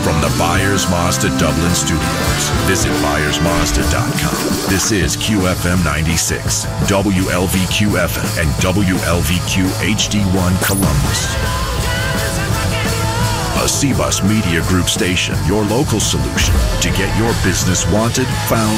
From the Byers Mazda Dublin Studios, visit ByersMazda.com. This is QFM 96, WLVQ-FM, and WLVQ HD1 Columbus. A C-Bus Media Group station, your local solution to get your business wanted, found,